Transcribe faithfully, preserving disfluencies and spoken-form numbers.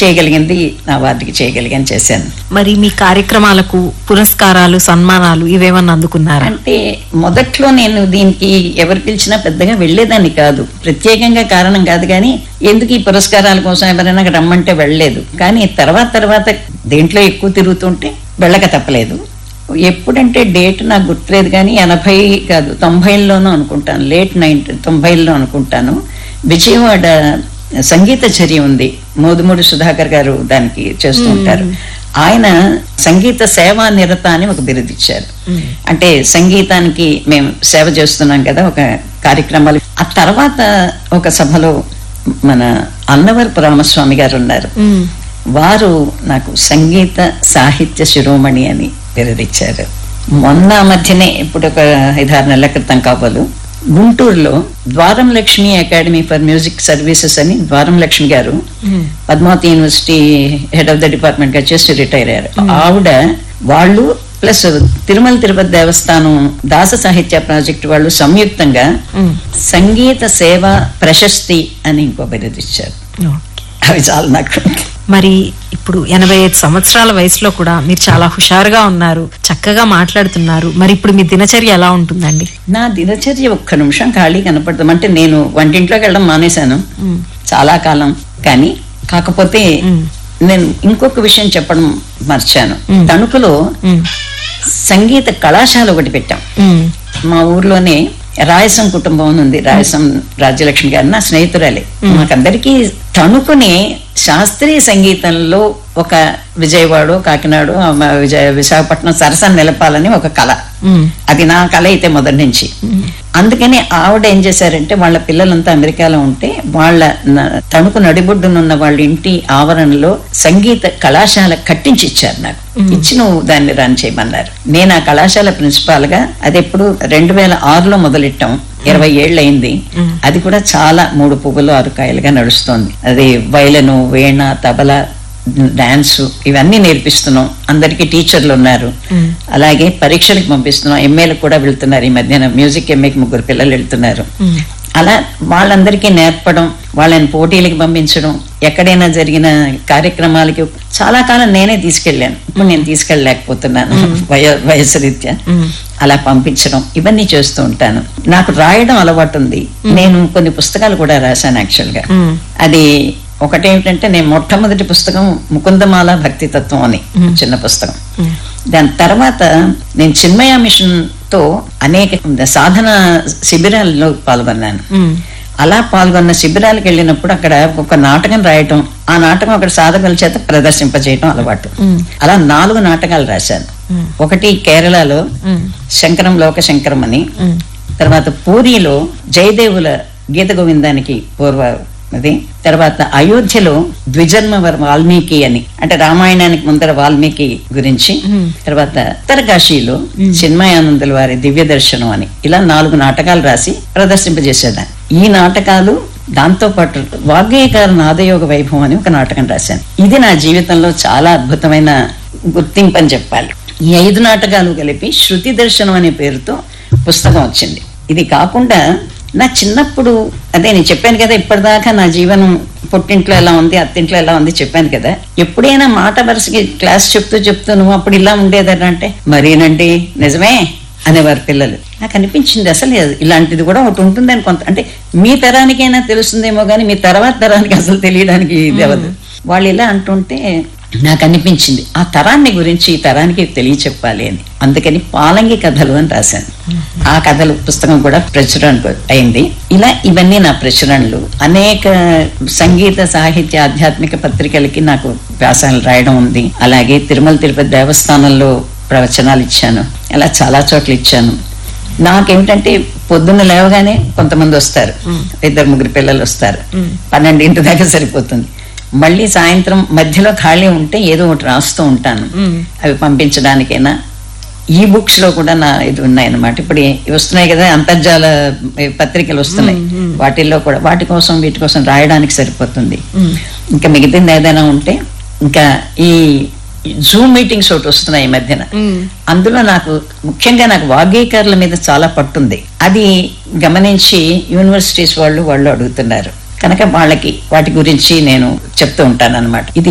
చేయగలిగింది నా వార్డుకి చేయగలిగాను, చేశాను. మరి మీ కార్యక్రమాలకు పురస్కారాలు, సన్మానాలు ఇవేమన్నా అందుకున్నారా? అంటే మొదట్లో నేను దీనికి ఎవరు పిలిచినా పెద్దగా వెళ్లేదాన్ని కాదు, ప్రత్యేకంగా కారణం కాదు. కానీ ఎందుకు ఈ పురస్కారాల కోసం ఎవరైనా రమ్మంటే వెళ్ళలేదు. కానీ తర్వాత తర్వాత దేంట్లో ఎక్కువ తిరుగుతుంటే వెళ్ళక తప్పలేదు. ఎప్పుడంటే డేట్ నాకు గుర్తులేదు, కానీ ఎనభై కాదు తొంభైల్లోనూ అనుకుంటాను, లేట్ నైన్టీ తొంభైల్లో అనుకుంటాను. విజయవాడ సంగీత చర్య ఉంది, మోదుమూడి సుధాకర్ గారు దానికి చేస్తూ ఉంటారు. ఆయన సంగీత సేవా నిరత అని ఒక బిరుదు ఇచ్చారు. అంటే సంగీతానికి మేము సేవ చేస్తున్నాం కదా ఒక కార్యక్రమాలు. ఆ తర్వాత ఒక సభలో మన అన్నవరపు రామస్వామి గారు ఉన్నారు, వారు నాకు సంగీత సాహిత్య శిరోమణి అని బిరుదిచ్చారు. మొన్న మధ్యనే ఇప్పుడు ఒక ఐదారు నెలల క్రితం కాబోలు గుంటూరులో ద్వారం Lakshmi academy for music services అని ద్వారం లక్ష్మి గారు Padmavati university head of the department గా చేసి రిటైర్ అయ్యారు. ఆవిడ వాళ్ళు ప్లస్ తిరుమల తిరుపతి దేవస్థానం దాస సాహిత్య ప్రాజెక్ట్ వాళ్ళు సంయుక్తంగా సంగీత సేవ ప్రశస్తి అని ఇంకో బిరుదు ఇచ్చారు. అవి చాలా నాకు. మరి ఇప్పుడు ఎనభై ఐదు సంవత్సరాల వయసులో కూడా మీరు చాలా హుషారుగా ఉన్నారు, చక్కగా మాట్లాడుతున్నారు. మరి ఇప్పుడు మీ దినచర్య ఎలా ఉంటుందండి? నా దినచర్య ఒక్క నిమిషం ఖాళీ కనపడతాం అంటే నేను వంటింట్లోకి వెళ్ళడం మానేశాను చాలా కాలం. కానీ కాకపోతే నేను ఇంకొక విషయం చెప్పడం మర్చాను. తణుకులో సంగీత కళాశాల ఒకటి పెట్టాం. మా ఊర్లోనే రాయసం కుటుంబం అని ఉంది, రాయసం రాజ్యలక్ష్మి గారు నా స్నేహితురాలే. మాకందరికీ తణుకుని శాస్త్రీయ సంగీతంలో ఒక విజయవాడ కాకినాడ విజయ విశాఖపట్నం సరసన నిలపాలని ఒక కళ. అది నా కళ అయితే మొదటి నుంచి. అందుకని ఆవిడ ఏం చేశారంటే వాళ్ళ పిల్లలంతా అమెరికాలో ఉంటే వాళ్ళ తణుకు నడిబొడ్డునున్న వాళ్ళ ఇంటి ఆవరణలో సంగీత కళాశాల కట్టించి ఇచ్చారు నాకు. ఇచ్చి నువ్వు దాన్ని రన్ చేయమన్నారు. నేను ఆ కళాశాల ప్రిన్సిపాల్ గా అది ఎప్పుడు రెండు వేల ఆరులో మొదలెట్టాం, ఇరవై ఏళ్ళు అయింది. అది కూడా చాలా మూడు పువ్వులు ఆరు కాయలుగా నడుస్తోంది. అది వైలను, వీణ, తబలా, డాన్స్ ఇవన్నీ నేర్పిస్తున్నాం. అందరికి టీచర్లు ఉన్నారు. అలాగే పరీక్షలకు పంపిస్తున్నాం, ఎంఏలకు కూడా వెళ్తున్నారు. ఈ మధ్యన మ్యూజిక్ ఎంఏకి ముగ్గురు పిల్లలు వెళ్తున్నారు. అలా వాళ్ళందరికీ నేర్పడం, వాళ్ళని పోటీలకు పంపించడం, ఎక్కడైనా జరిగిన కార్యక్రమాలకి చాలా కాలం నేనే తీసుకెళ్ళాను. ఇప్పుడు నేను తీసుకెళ్ళలేకపోతున్నాను వయ వయసు రీత్యా. అలా పంపించడం ఇవన్నీ చేస్తూ ఉంటాను. నాకు రాయడం అలవాటు ఉంది. నేను కొన్ని పుస్తకాలు కూడా రాశాను యాక్చువల్ గా. అది ఒకటేమిటంటే నేను మొట్టమొదటి పుస్తకం ముకుందమాల భక్తి తత్వం అని చిన్న పుస్తకం. దాని తర్వాత నేను చిన్మయ మిషన్ తో అనేక సాధన శిబిరాల్లో పాల్గొన్నాను. అలా పాల్గొన్న శిబిరాలకు వెళ్ళినప్పుడు అక్కడ ఒక నాటకం రాయటం, ఆ నాటకం అక్కడ సాధకుల చేత ప్రదర్శింపజేయటం అలవాటు. అలా నాలుగు నాటకాలు రాశాను. ఒకటి కేరళలో శంకరం లోక శంకరం అని, తర్వాత పూరిలో జయదేవుల గీత గోవిందానికి పూర్వ అది, తర్వాత అయోధ్యలో ద్విజన్మ వాల్మీకి అని, అంటే రామాయణానికి ముందర వాల్మీకి గురించి, తర్వాత ఉత్తరకాశీలో చిన్మయానందుల వారి దివ్య దర్శనం అని, ఇలా నాలుగు నాటకాలు రాసి ప్రదర్శింపజేసేదాన్ని. ఈ నాటకాలు దాంతో పాటు వాగ్గేయకార నాదయోగ వైభవం అని ఒక నాటకం రాశాను. ఇది నా జీవితంలో చాలా అద్భుతమైన గుర్తింపు అని చెప్పాలి. ఈ ఐదు నాటకాలు కలిపి శృతి దర్శనం అనే పేరుతో పుస్తకం వచ్చింది. ఇది కాకుండా నా చిన్నప్పుడు, అదే నేను చెప్పాను కదా ఇప్పటిదాకా నా జీవనం పుట్టింట్లో ఎలా ఉంది, అత్తింట్లో ఎలా ఉంది చెప్పాను కదా. ఎప్పుడైనా మాట వరుసకి క్లాస్ చెప్తూ చెప్తూ నువ్వు అప్పుడు ఇలా ఉండేదన్నా అంటే మరేనండి నిజమే అనేవారు పిల్లలు. నాకు అనిపించింది అసలు ఇలాంటిది కూడా ఒకటి ఉంటుందని. కొంత అంటే మీ తరానికైనా తెలుస్తుందేమో కానీ మీ తర్వాత తరానికి అసలు తెలియడానికి ఇది అవ్వదు. వాళ్ళు ఇలా అంటుంటే నాకు అనిపించింది ఆ తరాన్ని గురించి ఈ తరానికి తెలియచెప్పాలి అని. అందుకని పాలంగి కథలు అని రాశాను. ఆ కథలు పుస్తకం కూడా ప్రచురణ అయింది. ఇలా ఇవన్నీ నా ప్రచురణలు. అనేక సంగీత సాహిత్య ఆధ్యాత్మిక పత్రికలకి నాకు వ్యాసాలు రాయడం ఉంది. అలాగే తిరుమల తిరుపతి దేవస్థానంలో ప్రవచనాలు ఇచ్చాను. అలా చాలా చోట్ల ఇచ్చాను. నాకేమిటంటే పొద్దున్న లేవగానే కొంతమంది వస్తారు, ఇద్దరు ముగ్గురు పిల్లలు వస్తారు, పన్నెండింటి దాకా సరిపోతుంది. మళ్ళీ సాయంత్రం మధ్యలో ఖాళీ ఉంటే ఏదో ఒకటి రాస్తూ ఉంటాను. అవి పంపించడానికైనా ఈ బుక్స్ లో కూడా నా ఇది ఉన్నాయన్నమాట. ఇప్పుడు వస్తున్నాయి కదా అంతర్జాల పత్రికలు వస్తున్నాయి, వాటిల్లో కూడా వాటి కోసం వీటి కోసం రాయడానికి సరిపోతుంది. ఇంకా మిగతాది ఏదైనా ఉంటే ఇంకా ఈ జూమ్ మీటింగ్స్ ఒకటి వస్తున్నాయి ఈ మధ్యన. అందులో నాకు ముఖ్యంగా నాకు వాగ్గేయకారుల మీద చాలా పట్టుంది. అది గమనించి యూనివర్సిటీస్ వాళ్ళు వాళ్ళు అడుగుతున్నారు కనుక వాళ్ళకి వాటి గురించి నేను చెప్తూ ఉంటాను అన్నమాట. ఇది